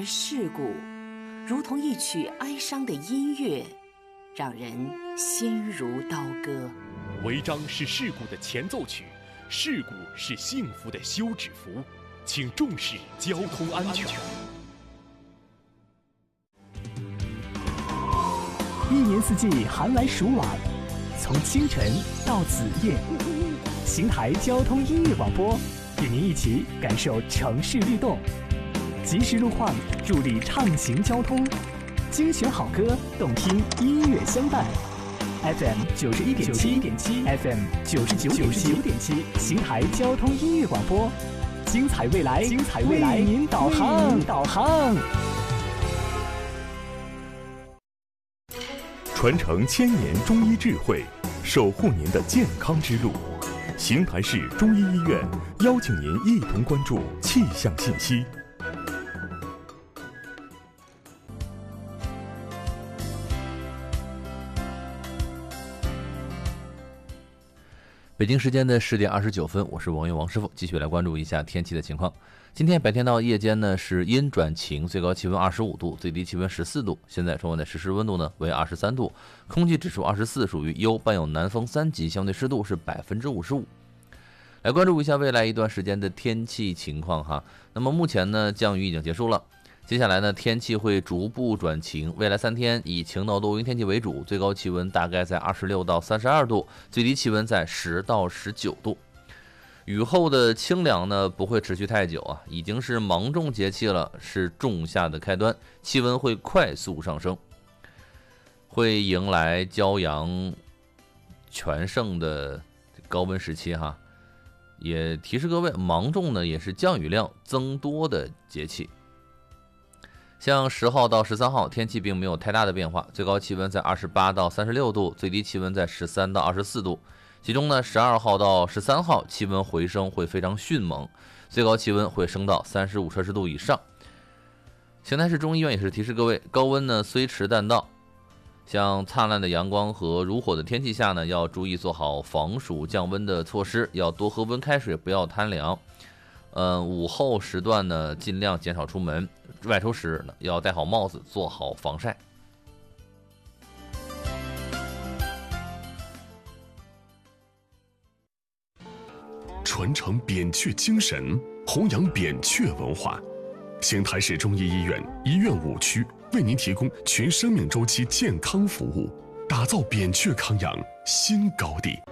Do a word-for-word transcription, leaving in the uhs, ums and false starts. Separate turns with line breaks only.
而世故，如同一曲哀伤的音乐，让人心如刀割。
违章是事故的前奏曲，事故是幸福的休止符，请重视交通安全。
一年四季寒来暑往，从清晨到子夜，邢台交通音乐广播与您一起感受城市律动，及时路况助力畅行交通，精选好歌，动听音乐相伴。F M 九十一点七，F M 九十九点七，邢台交通音乐广播，精彩未来，精彩未来，为您导航，导航。
传承千年中医智慧，守护您的健康之路。邢台市中医医院邀请您一同关注气象信息。
北京时间的十点二十九分，我是王源王师傅，继续来关注一下天气的情况。今天白天到夜间呢是阴转晴，最高气温二十五度，最低气温十四度。现在窗外的实时温度呢为二十三度，空气指数二十四，属于优，伴有南风三级，相对湿度是百分之五十五。来关注一下未来一段时间的天气情况哈。那么目前呢降雨已经结束了，接下来呢天气会逐步转晴，未来三天以晴到多云天气为主，最高气温大概在二十六到三十二度，最低气温在十到十九度。雨后的清凉呢不会持续太久啊，已经是芒种节气了，是仲夏的开端，气温会快速上升，会迎来骄阳全盛的高温时期哈。也提示各位，芒种呢也是降雨量增多的节气。像十号到十三号天气并没有太大的变化，最高气温在二十八到三十六度，最低气温在十三到二十四度。其中呢十二号到十三号气温回升会非常迅猛，最高气温会升到三十五摄氏度以上。邢台市中医院也是提示各位，高温呢虽迟但到，像灿烂的阳光和如火的天气下呢，要注意做好防暑降温的措施，要多喝温开水，不要贪凉。嗯，午后时段呢尽量减少出门，外出时呢要戴好帽子，做好防晒。
传承扁鹊精神，弘扬扁鹊文化。邢台市中医医院医院五区为您提供全生命周期健康服务，打造扁鹊康养新高地。